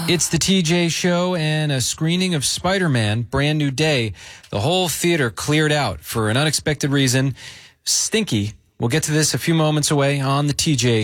It's the TJ Show and a screening of Spider-Man, Brand New Day. The whole theater cleared out for an unexpected reason. Stinky. We'll get to this a few moments away on the TJ